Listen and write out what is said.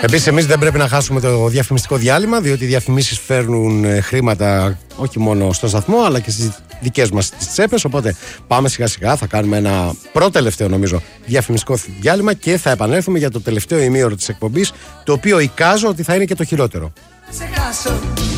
Επίσης, εμείς δεν πρέπει να χάσουμε το διαφημιστικό διάλειμμα, διότι οι διαφημίσεις φέρνουν χρήματα όχι μόνο στο σταθμό, αλλά και στις δικές μας τις τσέπες. Οπότε πάμε σιγά σιγά, θα κάνουμε ένα προτελευταίο νομίζω διαφημιστικό διάλειμμα και θα επανέλθουμε για το τελευταίο ημίωρο της εκπομπής, το οποίο εικάζω ότι θα είναι και το χειρότερο.